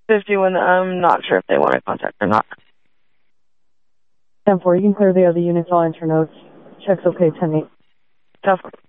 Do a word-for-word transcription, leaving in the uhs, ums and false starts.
fifty-one, I'm not sure if they want to contact or not. ten four, you can clear the other units. I'll enter notes. Check's okay, ten eight. Tough.